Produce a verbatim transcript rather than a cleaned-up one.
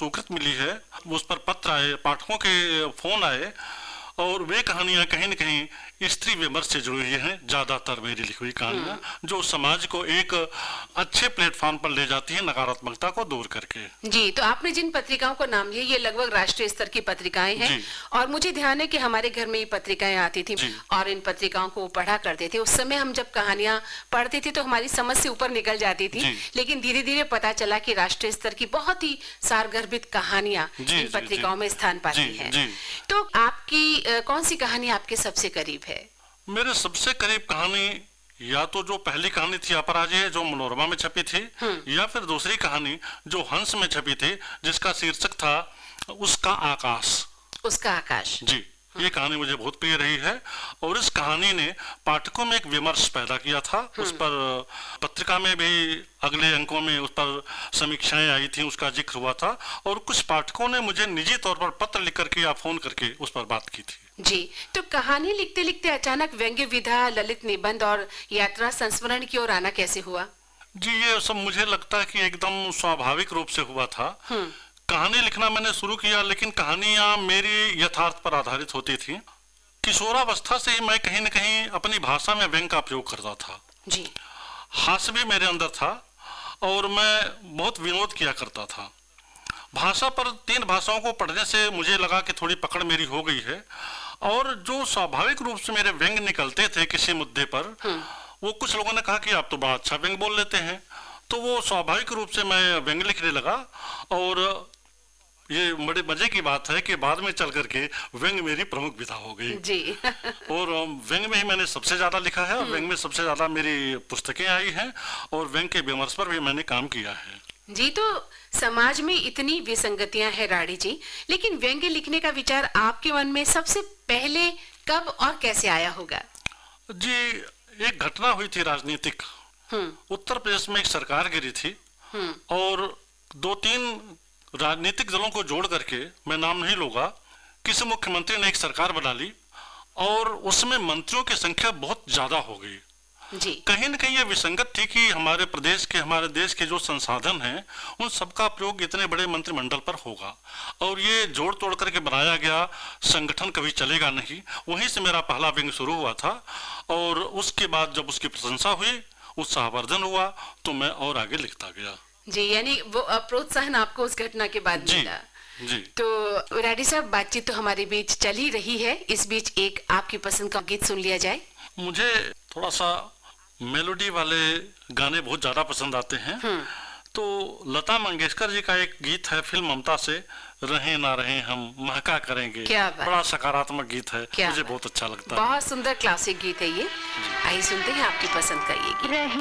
स्वीकृत मिली है, उस पर पत्र आए, पाठकों के फोन आए, और वे कहानियां कहीं न कहीं स्त्री विमर्श से जुड़ी हुई हैं, ज्यादातर मेरी लिखी हुई कहानियां, जो समाज को एक अच्छे प्लेटफॉर्म पर ले जाती है, नकारात्मकता को दूर करके। जी, तो आपने जिन पत्रिकाओं को नाम लिया, ये लगभग राष्ट्रीय स्तर की पत्रिकाएं हैं, और मुझे ध्यान है कि हमारे घर में ये पत्रिकाएं आती थी और इन पत्रिकाओं को पढ़ा करते थे। उस समय हम जब कहानियां पढ़ते थे तो हमारी समझ से ऊपर निकल जाती थी, लेकिन धीरे धीरे पता चला कि राष्ट्रीय स्तर की बहुत ही सारगर्भित कहानियां इन पत्रिकाओं में स्थान पाती हैं। तो आपकी कौन सी कहानी आपके सबसे करीब है? मेरे सबसे करीब कहानी या तो जो पहली कहानी थी अपराजय, जो मनोरमा में छपी थी, या फिर दूसरी कहानी जो हंस में छपी थी, जिसका शीर्षक था उसका आकाश। उसका आकाश जी, ये कहानी मुझे बहुत प्रिय रही है, और इस कहानी ने पाठकों में एक विमर्श पैदा किया था। उस पर पत्रिका में भी अगले अंकों में उस पर समीक्षाएं आई थी, उसका जिक्र हुआ था, और कुछ पाठकों ने मुझे निजी तौर पर पत्र लिख करके या फोन करके उस पर बात की थी। जी, तो कहानी लिखते लिखते अचानक व्यंग्य विधा, ललित निबंध और यात्रा संस्मरण की ओर आना कैसे हुआ? जी, ये सब मुझे लगता है कि एकदम स्वाभाविक रूप से हुआ था। कहानी लिखना मैंने शुरू किया, लेकिन कहानियां मेरी यथार्थ पर आधारित होती थी। किशोरावस्था से ही मैं कहीं न कहीं अपनी भाषा में व्यंग का प्रयोग करता था। जी, हास्य भी मेरे अंदर था, और मैं बहुत विनोद किया करता था। भाषा पर तीन भाषाओं को पढ़ने से मुझे लगा कि थोड़ी पकड़ मेरी हो गई है, और जो स्वाभाविक रूप से मेरे व्यंग निकलते थे किसी मुद्दे पर, वो कुछ लोगों ने कहा कि आप तो बड़ा अच्छा व्यंग बोल लेते हैं, तो वो स्वाभाविक रूप से मैं व्यंग लिखने लगा। और ये बड़े मजे की बात है कि बाद में चल करके व्यंग मेरी प्रमुख विधा हो गई। जी। और व्यंग में ही मैंने सबसे ज्यादा लिखा है, व्यंग में सबसे ज्यादा मेरी पुस्तकें आई हैं, और व्यंग के विमर्श पर भी मैंने काम किया है। जी, तो समाज में इतनी विसंगतियां हैं राड़ी जी, लेकिन व्यंग्य लिखने का विचार आपके मन में सबसे पहले कब और कैसे आया होगा? जी, एक घटना हुई थी राजनीतिक। उत्तर प्रदेश में एक सरकार गिरी थी, और दो तीन राजनीतिक दलों को जोड़ करके, मैं नाम नहीं लूंगा, किसी मुख्यमंत्री ने एक सरकार बना ली, और उसमें मंत्रियों की संख्या बहुत ज्यादा हो गई। जी। कहीं न कहीं ये विसंगत थी कि हमारे प्रदेश के, हमारे देश के जो संसाधन हैं, उन सबका प्रयोग इतने बड़े मंत्रिमंडल पर होगा, और ये जोड़ तोड़ करके बनाया गया संगठन कभी चलेगा नहीं। वहीं से मेरा पहला व्यंग शुरू हुआ था, और उसके बाद जब उसकी प्रशंसा हुई, उत्साहवर्धन हुआ, तो मैं और आगे लिखता गया। जी, यानी वो प्रोत्साहन आपको उस घटना के बाद मिला। जी। तो राडी साहब, बातचीत तो हमारे बीच चल ही रही है, इस बीच एक आपकी पसंद का गीत सुन लिया जाए। मुझे थोड़ा सा मेलोडी वाले गाने बहुत ज्यादा पसंद आते हैं, तो लता मंगेशकर जी का एक गीत है फिल्म ममता से, रहे ना रहे हम महका करेंगे। क्या बात। बड़ा सकारात्मक गीत है, मुझे बात। बहुत अच्छा लगता है। बहुत सुंदर क्लासिक गीत है ये। आइए सुनते हैं आपकी पसंद का ये गीत।